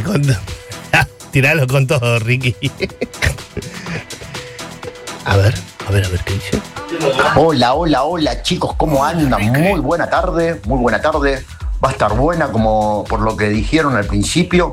Tiralo con todo, Ricky. A ver, ¿qué dice? Hola, chicos, ¿cómo andan? Muy buena tarde. Va a estar buena, como por lo que dijeron al principio.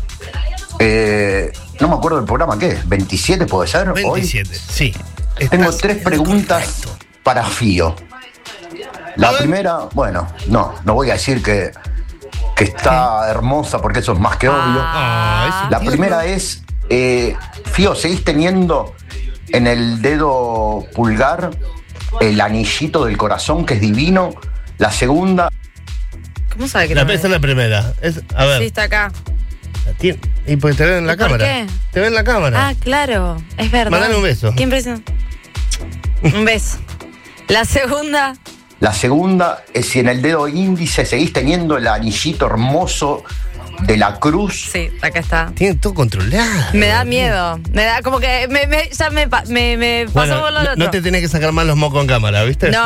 No me acuerdo del programa, ¿qué es? ¿27 puede ser? 27, hoy. Sí. Tengo 3 preguntas para Fío. La primera, bueno, no voy a decir que está hermosa porque eso es más que obvio. La primera es, Fío, ¿seguís teniendo en el dedo pulgar el anillito del corazón que es divino? La segunda... ¿Cómo sabe que esa es la primera? A ver. Sí, está acá. Y pues te ven en la cámara. ¿Por qué? Te ven en la cámara. Ah, claro, es verdad. Mandale un beso. Qué impresión. Un beso. La segunda es si en el dedo índice seguís teniendo el anillito hermoso de la cruz. Sí, acá está. Tiene todo controlado. Me da miedo. Me da como que ya me pasó por lo otro. No te tenés que sacar más los mocos en cámara, ¿viste? No.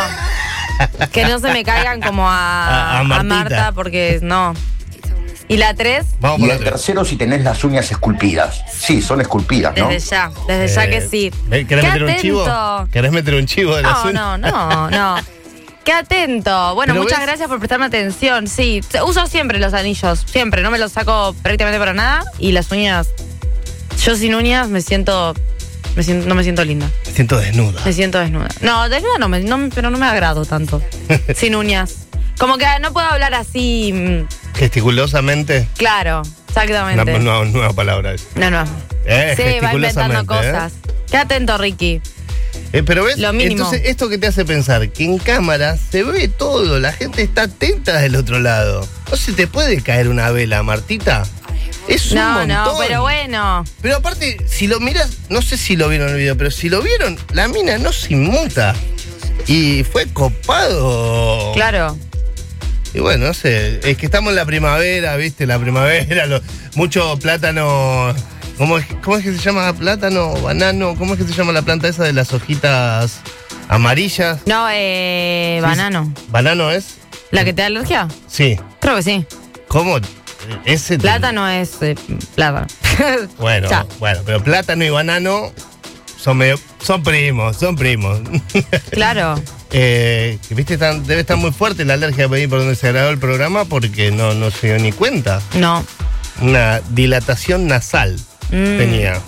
Que no se me caigan como a Marta, porque no. ¿Y la 3? Y el tercero, si tenés las uñas esculpidas. Sí, son esculpidas, ¿no? Desde ya que sí. ¿Querés meter un chivo? ¿Querés meter un chivo de las uñas? No. Qué atento. Bueno, pero muchas gracias por prestarme atención. Sí, uso siempre los anillos. Siempre, no me los saco prácticamente para nada. Y las uñas, yo sin uñas no me siento linda. Me siento desnuda. No, desnuda pero no me agrado tanto. Sin uñas. Como que no puedo hablar así. Gesticulosamente. Claro, exactamente. Una nueva palabra eso. No. Sí, va inventando cosas. Qué atento, Ricky. Pero ves, lo mínimo. Entonces esto que te hace pensar que en cámara se ve todo, la gente está atenta del otro lado. ¿No se te puede caer una vela, Martita? Es un montón. No, pero bueno. Pero aparte, si lo miras, no sé si lo vieron en el video, pero si lo vieron, la mina no se inmuta. Y fue copado. Claro. Y bueno, no sé, es que estamos en la primavera, ¿viste? La primavera, mucho plátano. ¿Cómo es que se llama? ¿Plátano? ¿Banano? ¿Cómo es que se llama la planta esa de las hojitas amarillas? No, banano. ¿Banano es? ¿La que te da alergia? Sí. Creo que sí. ¿Cómo? Plátano es plátano. Bueno, pero plátano y banano son primos. Claro. ¿Viste? Debe estar muy fuerte la alergia por ahí por donde se grabó el programa porque no se dio ni cuenta. No. Una dilatación nasal tenía.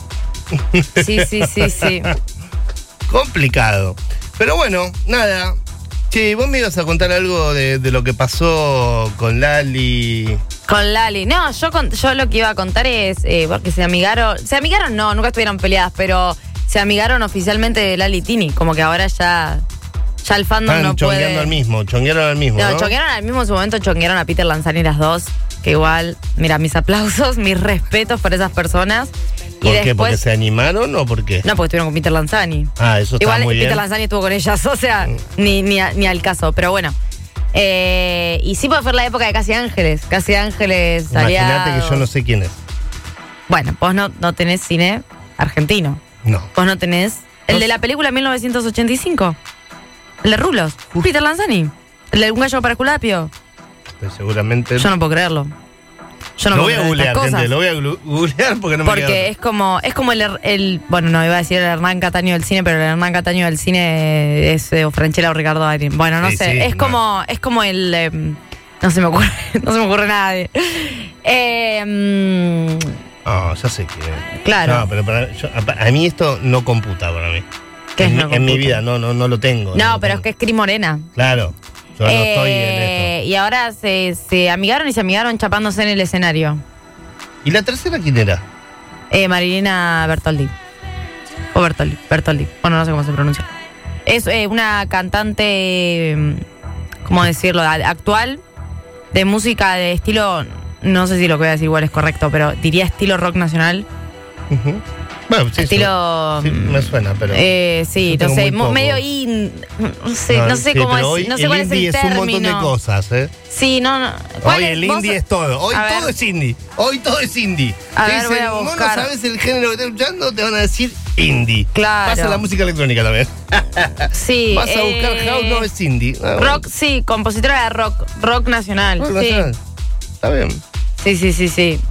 Sí. Complicado. Pero bueno, nada. Che, vos me ibas a contar algo de lo que pasó con Lali. Con Lali. No, yo lo que iba a contar es porque se amigaron. Se amigaron, no, nunca estuvieron peleadas, pero se amigaron oficialmente de Lali y Tini. Como que ahora ya el fandom no puede. Chonguearon al mismo. No, chonguearon al mismo, en su momento chonguearon a Peter Lanzani las dos. Que igual, mira, mis aplausos, mis respetos por esas personas. ¿Por qué? ¿Porque se animaron o por qué? No, porque estuvieron con Peter Lanzani. Eso está igual muy bien. Peter Lanzani estuvo con ellas, o sea, ni al caso, pero bueno. Y sí, porque fue la época de Casi Ángeles. Casi Ángeles salía. Imagínate que yo no sé quién es. Bueno, vos no tenés cine argentino. No. Vos no tenés. El de la película 1985. El de Rulos. Peter Lanzani. El de Un gallo para Esculapio. Pues seguramente. Yo no puedo creerlo. Yo no lo puedo voy a googlear, estas gente, cosas. lo voy a googlear porque no me queda Porque es como el bueno, no iba a decir el Hernán Cataño del cine, pero el Hernán Cataño del cine es Franchella o Ricardo Darín. Bueno, no sé, es como el no se me ocurre nada de. Ya sé que. Claro. No, pero a mí esto no computa para mí. ¿Qué es no en mi vida no lo tengo. No, pero es que es Cris Morena. Claro. Yo no estoy en esto. Y ahora se amigaron chapándose en el escenario. ¿Y la tercera quién era? Marilina Bertoldi. O Bertoldi. Bueno, no sé cómo se pronuncia. Es una cantante, ¿cómo decirlo? Actual, de música de estilo, no sé si lo que voy a decir igual es correcto, pero diría estilo rock nacional. Uh-huh. Bueno, sí, estilo. Sí, me suena, pero. Sí, no sé, medio no sé cómo es. No sé cuál es el término. Es un montón de cosas, ¿eh? Sí, no. Hoy el indie es todo. Hoy todo es indie. Hoy todo es indie. A ver, voy a buscar. Vos no sabes el género que estás escuchando, te van a decir indie. Claro. Pasa la música electrónica también. Sí. Vas a buscar house, no es indie. Rock, sí, compositora de rock nacional. Rock sí. nacional. Está bien. Sí.